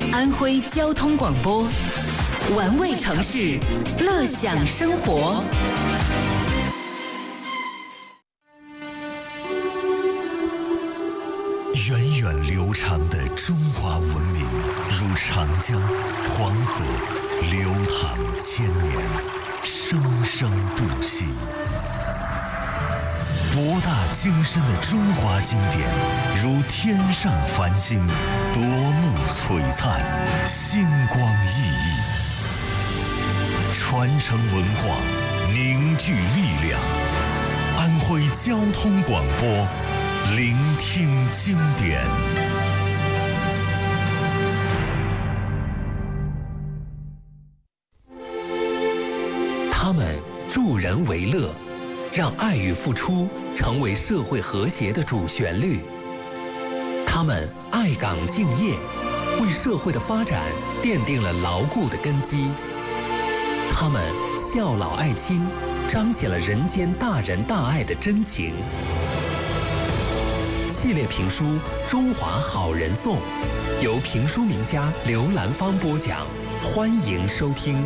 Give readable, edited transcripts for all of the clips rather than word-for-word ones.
安徽交通广播，玩味城市，乐享生活。 源远流长的中华文明，如长江、黄河，流淌千年，生生不息。博大精深的中华经典，如天上繁星，夺目璀璨，星光熠熠。传承文化，凝聚力量。安徽交通广播，聆听经典。 他们助人为乐，让爱与付出成为社会和谐的主旋律。他们爱岗敬业，为社会的发展奠定了牢固的根基。他们孝老爱亲，彰显了人间大仁大爱的真情。系列评书《中华好人颂》，由评书名家刘兰芳播讲，欢迎收听。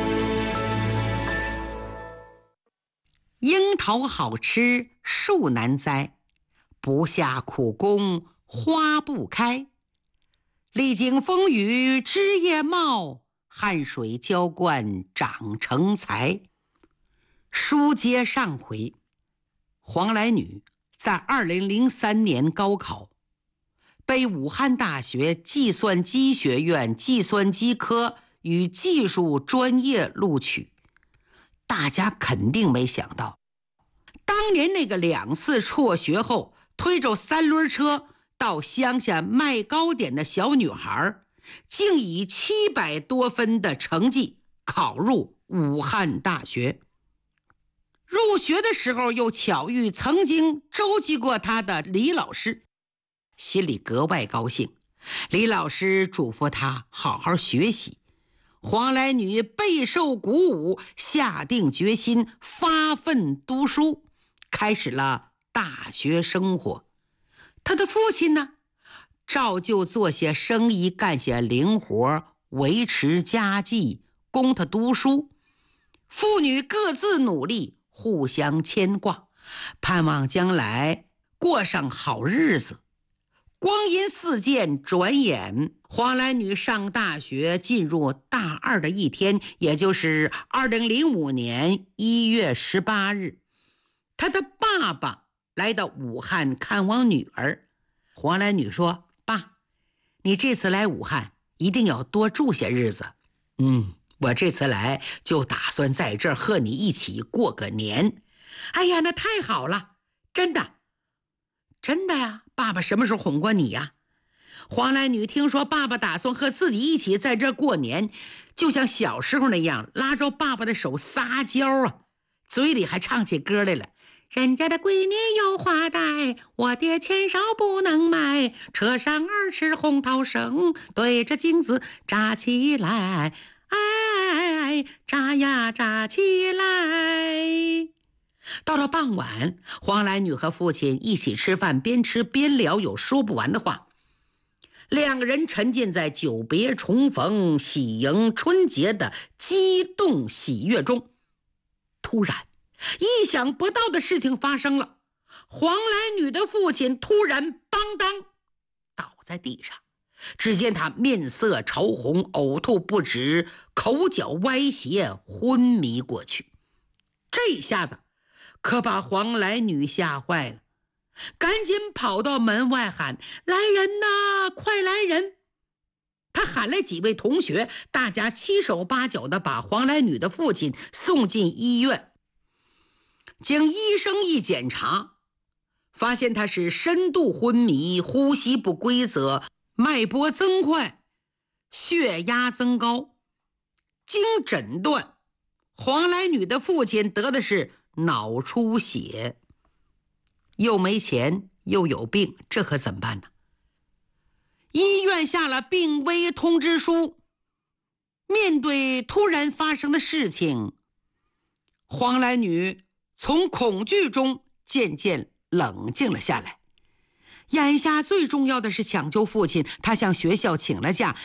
樱桃好吃树难栽，不下苦功花不开。历经风雨枝叶茂，汗水浇灌长成才。书接上回，黄来女在2003年高考，被武汉大学计算机学院计算机科与技术专业录取。大家肯定没想到，当年那个2次辍学后推着3轮车到乡下卖糕点的小女孩，竟以700多分的成绩考入武汉大学。入学的时候又巧遇曾经周济过她的李老师，心里格外高兴。李老师嘱咐她好好学习。黄来女备受鼓舞，下定决心发奋读书，开始了大学生活。她的父亲呢，照旧做些生意，干些零活，维持家计，供她读书。父女各自努力，互相牵挂，盼望将来过上好日子。光阴似箭，转眼黄来女上大学进入大2的一天，也就是2005年1月18日，她的爸爸来到武汉看望女儿。黄来女说：“爸，你这次来武汉一定要多住些日子。我这次来就打算在这儿和你一起过个年。”哎呀，那太好了，真的。真的呀，爸爸什么时候哄过你呀？黄来女听说爸爸打算和自己一起在这儿过年，就像小时候那样拉着爸爸的手撒娇啊，嘴里还唱起歌来了。人家的闺女有花戴，我爹钱少不能买，车上儿吃红桃生，对着镜子扎起来，哎，扎呀扎起来。到了傍晚，黄来女和父亲一起吃饭，边吃边聊有说不完的话。2个人沉浸在久别重逢、喜迎春节的激动喜悦中。突然，意想不到的事情发生了。黄来女的父亲突然邦当倒在地上，只见他面色潮红，呕吐不止，口角歪斜，昏迷过去。这一下子可把黄来女吓坏了，赶紧跑到门外喊：“来人呐，快来人！”他喊来几位同学，大家七手八脚地把黄来女的父亲送进医院。经医生一检查，发现他是深度昏迷，呼吸不规则，脉搏增快，血压增高。经诊断，黄来女的父亲得的是脑出血。又没钱又有病，这可怎么办呢？医院下了病危通知书。面对突然发生的事情，黄来女从恐惧中渐渐冷静了下来。眼下最重要的是抢救父亲，她向学校请了假，